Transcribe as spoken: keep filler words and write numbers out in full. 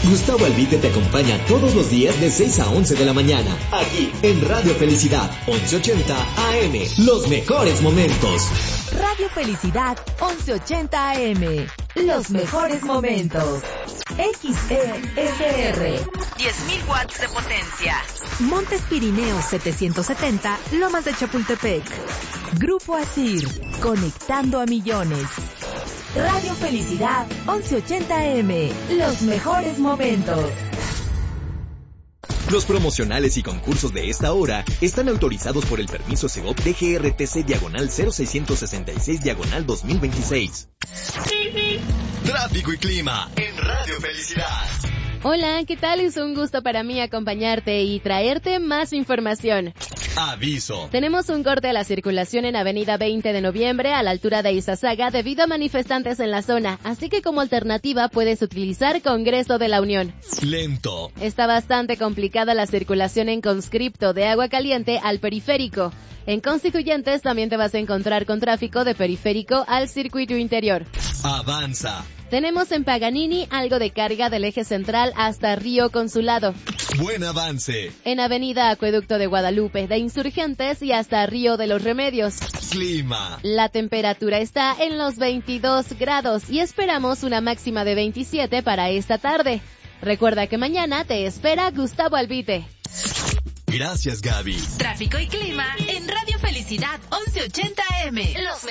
Gustavo Albite te acompaña todos los días de seis a once de la mañana, aquí en Radio Felicidad, once ochenta A M. Los mejores momentos. Radio Felicidad, once ochenta A M. Los mejores momentos. X E S R. diez mil watts de potencia. Montes Pirineos setecientos setenta, Lomas de Chapultepec. Grupo Asir, conectando a millones. Radio Felicidad, once ochenta A M. Los mejores momentos. Los promocionales y concursos de esta hora están autorizados por el permiso Segov D G R T C diagonal cero seiscientos sesenta y seis diagonal dos mil veintiséis. Tráfico y clima en Radio Felicidad. Hola, ¿qué tal? Es un gusto para mí acompañarte y traerte más información. Aviso. Tenemos un corte a la circulación en Avenida veinte de noviembre a la altura de Izazaga debido a manifestantes en la zona, así que como alternativa puedes utilizar Congreso de la Unión. Lento. Está bastante complicada la circulación en Conscripto de Agua Caliente al Periférico. En Constituyentes también te vas a encontrar con tráfico de Periférico al Circuito Interior. Avanza. Tenemos en Paganini algo de carga del eje central hasta Río Consulado. Buen avance. En Avenida Acueducto de Guadalupe, de Insurgentes y hasta Río de los Remedios. Clima. La temperatura está en los veintidós grados y esperamos una máxima de veintisiete para esta tarde. Recuerda que mañana te espera Gustavo Albite. Gracias, Gaby. Tráfico y clima en Radio Felicidad once ochenta A M. Los